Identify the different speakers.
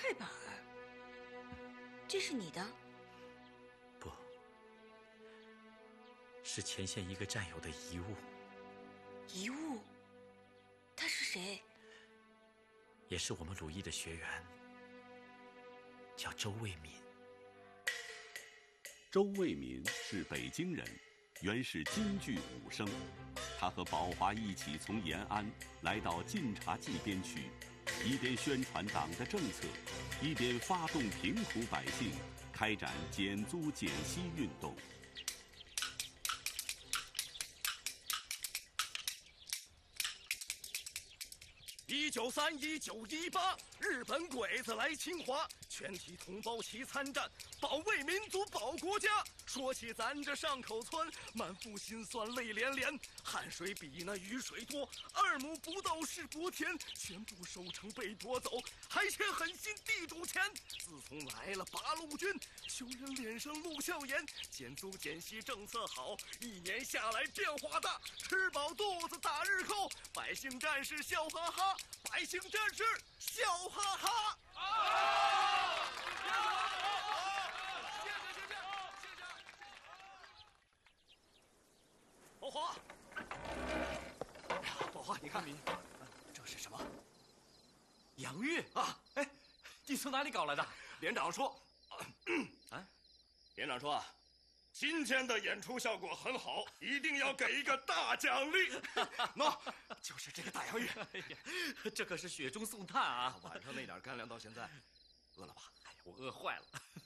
Speaker 1: 翅膀儿，这是你的？
Speaker 2: 不，是前线一个战友的遗物。
Speaker 1: 遗物？他是谁？
Speaker 2: 也是我们鲁艺的学员，叫周卫民。
Speaker 3: 周卫民是北京人，原是京剧武生。他和宝华一起从延安来到晋察冀边区，一边宣传党的政策，一边发动贫苦百姓开展减租减息运动。
Speaker 4: 1931、1918，日本鬼子来侵华，全体同胞齐参战，保卫民族，保国家。说起咱这上口村，满腹心酸泪连连，汗水比那雨水多，2亩不到是国田，全部收成被夺走，还欠狠心地主钱。自从来了八路军，穷人脸上露笑颜，减租减息政策好，1年下来变化大，吃饱肚子打日扣，百姓战士笑哈哈，百姓战士笑哈哈。宝华，宝华，你看，这是什么？
Speaker 5: 洋芋啊！哎，你从哪里搞来的？
Speaker 4: 连长说，连长说啊，今天的演出效果很好，一定要给一个大奖励。喏，就是这个大洋芋。
Speaker 5: 哎呀，这可是雪中送炭啊！
Speaker 4: 晚上那点干粮到现在，饿了吧？
Speaker 5: 哎呀，我饿坏了。